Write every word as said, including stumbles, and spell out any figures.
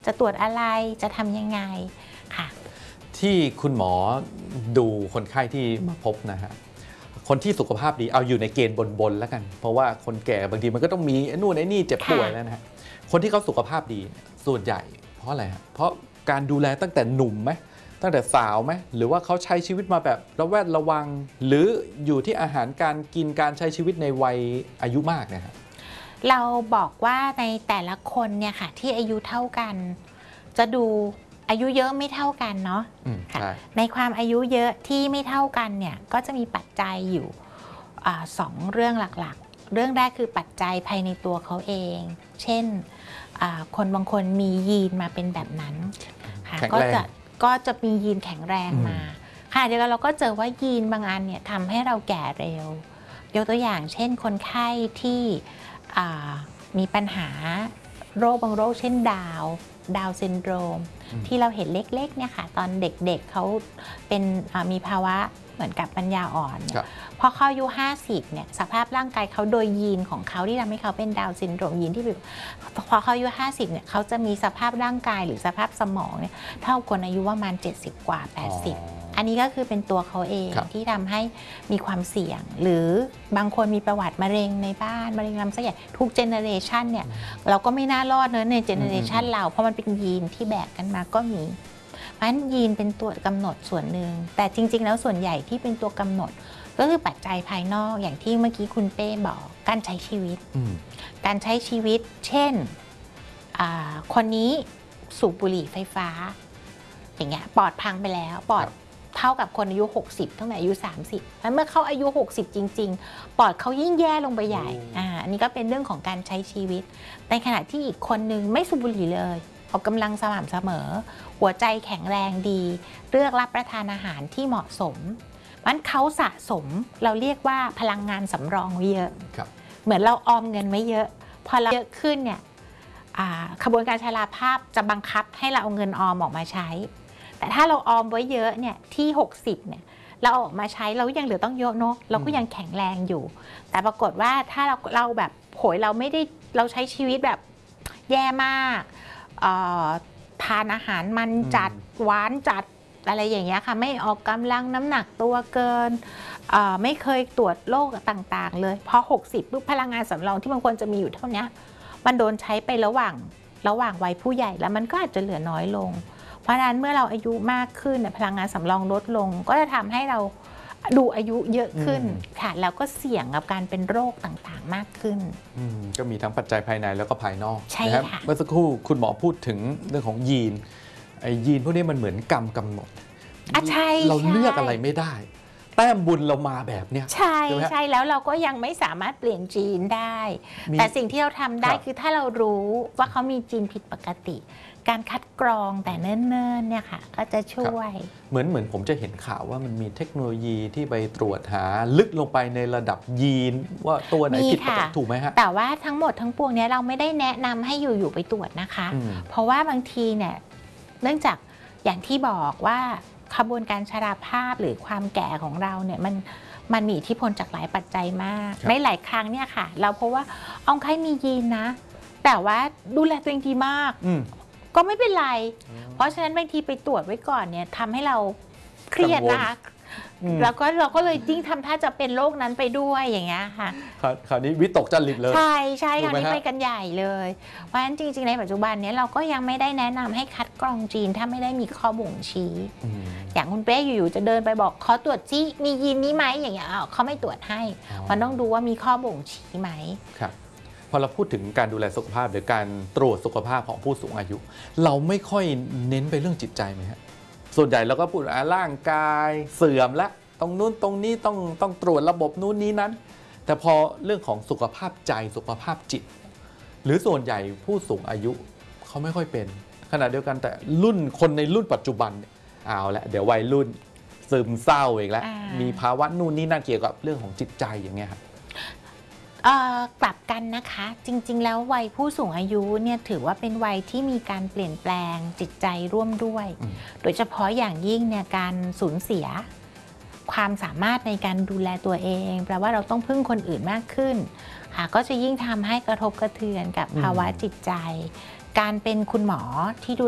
จะตรวจอะไรจะทำยังไงค่ะที่คุณหมอดูคนไข้ที่มาพบนะฮะคนที่สุขภาพดีเอาอยู่ในเกณฑ์บนๆแล้วกันเพราะว่าคนแก่บางทีมันก็ต้องมีไอ้นู่นไอ้นี่เจ็บป่วยแล้วนะฮะคนที่เขาสุขภาพดีส่วนใหญ่เพราะอะไรฮะเพราะการดูแลตั้งแต่หนุ่มไหมตั้งแต่สาวไหมหรือว่าเขาใช้ชีวิตมาแบบระแวดระวังหรืออยู่ที่อาหารการกินการใช้ชีวิตในวัยอายุมากนะฮะเราบอกว่าในแต่ละคนเนี่ยค่ะที่อายุเท่ากันจะดูอายุเยอะไม่เท่ากันเนาะะในความอายุเยอะที่ไม่เท่ากันเนี่ยก็จะมีปัจจัยอยู่สองเรื่องหลักๆเรื่องแรกคือปัจจัยภายในตัวเขาเองเช่นคนบางคนมียีนมาเป็นแบบนั้นค่ะก็จะก็จะมียีนแข็งแรงมาค่ะเดี๋ยวเราก็เจอว่ายีนบางอันเนี่ยทำให้เราแก่เร็วยกตัวอย่างเช่นคนไข้ที่มีปัญหาโรคบางโรคเช่นดาวดาวซินโดรมที่เราเห็นเล็กๆเนี่ยค่ะตอนเด็กๆ เเขาเป็นมีภาวะเหมือนกับปัญญาอ่อนพอเขาอายุห้าสิบเนี่ยสภาพร่างกายเขาโดยยีนของเขาที่ทำให้เขาเป็นดาวซินโดรมยีนที่แบบพอเขาอายุห้าสิบเนี่ยเขาจะมีสภาพร่างกายหรือสภาพสมองเนี่ยเท่าคนอายุประมาณเจ็ดสิบกว่าแปดสิบอันนี้ก็คือเป็นตัวเขาเองที่ทำให้มีความเสี่ยงหรือบางคนมีประวัติมะเร็งในบ้านมะเร็งลำไส้ใหญ่ทุกเจเนอเรชันเนี่ยเราก็ไม่น่ารอดเนอะในเจเนอเรชันเราเพราะมันเป็นยีนที่แบกกันมาก็มีเพราะฉะนั้นยีนเป็นตัวกำหนดส่วนหนึ่งแต่จริงๆแล้วส่วนใหญ่ที่เป็นตัวกำหนดก็คือปัจจัยภายนอกอย่างที่เมื่อกี้คุณเป้บอกการใช้ชีวิตการใช้ชีวิตเช่นคนนี้สูบบุหรี่ไฟฟ้าอย่างเงี้ยปอดพังไปแล้วปอดเท่ากับคนอายุหกสิบตั้งแต่อายุสามสิบแล้วเมื่อเขาอายุหกสิบจริงๆปอดเขายิ่งแย่ลงไปใหญ่อ่าอันนี้ก็เป็นเรื่องของการใช้ชีวิตในขณะที่อีกคนนึงไม่สูบบุหรี่เลยออกกำลังสม่ำเสมอหัวใจแข็งแรงดีเลือกรับประทานอาหารที่เหมาะสมมันเขาสะสมเราเรียกว่าพลังงานสำรองไว้เยอะเหมือนเราออมเงินไว้เยอะพอเราเยอะขึ้นเนี่ยขบวนการชราภาพจะบังคับให้เราเอาเงินออมออกมาใช้แต่ถ้าเราออมไว้เยอะเนี่ยที่หกสิบเนี่ยเราออกมาใช้เรายังเหลือต้องเยอะเนาะเราก็ยังแข็งแรงอยู่แต่ปรากฏว่าถ้าเราเราแบบโหยเราไม่ได้เราใช้ชีวิตแบบแย่มากทานอาหารมันจัดหวานจัดอะไรอย่างเงี้ยค่ะไม่ออกกำลังน้ำหนักตัวเกินไม่เคยตรวจโรคต่างๆเลยพอหกสิบปุ๊บพลังงานสำรองที่บางคนจะมีอยู่เท่านี้มันโดนใช้ไประหว่างระหว่างวัยผู้ใหญ่แล้วมันก็อาจจะเหลือน้อยลงเพราะฉะนั้นเมื่อเราอายุมากขึ้นพลังงานสำรองลดลงก็จะทำให้เราดูอายุเยอะขึ้นค่ะแล้วก็เสี่ยงกับการเป็นโรคต่างๆมากขึ้นก็มีทั้งปัจจัยภายในแล้วก็ภายนอกใช่ค่ะเมื่อสักครู่คุณหมอพูดถึงเรื่องของยีนไอ้ยีนพวกนี้มันเหมือนกรรมกำหนดเราเลือกอะไรไม่ได้แต้มบุญเรามาแบบเนี้ยใช่ใช่แล้วเราก็ยังไม่สามารถเปลี่ยนจีนได้แต่สิ่งที่เราทำได้คือถ้าเรารู้ว่าเขามีจีนผิดปกติการคัดกรองแต่เนิ่นๆเนี่ยค่ะก็จะช่วยเหมือนเหมือนผมจะเห็นข่าวว่ามันมีเทคโนโลยีที่ไปตรวจหาลึกลงไปในระดับยีนว่าตัวไหนผิดปกติถูกไหมฮะแต่ว่าทั้งหมดทั้งปวงนี้เราไม่ได้แนะนำให้อยู่ๆไปตรวจนะคะเพราะว่าบางทีเนี่ยเนื่องจากอย่างที่บอกว่าขบวนการชราภาพหรือความแก่ของเราเนี่ยมันมันมีอิทธิพลจากหลายปัจจัยมากในหลายครั้งเนี่ยค่ะเราพบว่าองค์ไข้มียีนนะแต่ว่าดูแลตัวเองดีมากก็ไม่เป็นไรเพราะฉะนั้นบางทีไปตรวจไว้ก่อนเนี่ยทำให้เราเครียดนะคะแล้วก็เราก็เลยยิ่งทำท่าจะเป็นโรคนั้นไปด้วยอย่างเงี้ยค่ะคราวนี้วิตกจริตเลยใช่ใช่คราวนี้ไปกันใหญ่เลยเพราะฉะนั้นจริงๆในปัจจุบันนี้เราก็ยังไม่ได้แนะนำให้คัดกรองจีนถ้าไม่ได้มีข้อบ่งชี้อย่างคุณเป้อยู่ๆจะเดินไปบอกขอตรวจจี้มียีนนี้ไหมอย่างเงี้ยเขาไม่ตรวจให้มันต้องดูว่ามีข้อบ่งชี้ไหมครับพอเราพูดถึงการดูแลสุขภาพหรือการตรวจสุขภาพของผู้สูงอายุเราไม่ค่อยเน้นไปเรื่องจิตใจไหมฮะส่วนใหญ่เราก็พูดว่าร่างกายเสื่อมละตรงนู้นตรงนี้ต้องต้องตรวจระบบนู้นนี้นั้นแต่พอเรื่องของสุขภาพใจสุขภาพจิตหรือส่วนใหญ่ผู้สูงอายุเขาไม่ค่อยเป็นขณะเดียวกันแต่รุ่นคนในรุ่นปัจจุบันเอาละเดี๋ยววัยรุ่นซึมเศร้าอีกแล้วมีภาวะนู่นนี่นั่นเกี่ยวกับเรื่องของจิตใจอย่างเงี้ยครับกลับกันนะคะจริงๆแล้ววัยผู้สูงอายุเนี่ยถือว่าเป็นวัยที่มีการเปลี่ยนแปลงจิตใจร่วมด้วยโดยเฉพาะอย่างยิ่งเนี่ยการสูญเสียความสามารถในการดูแลตัวเองแปลว่าเราต้องพึ่งคนอื่นมากขึ้นค่ะก็จะยิ่งทำให้กระทบกระเทือนกับภาวะจิตใจการเป็นคุณหมอที่ดู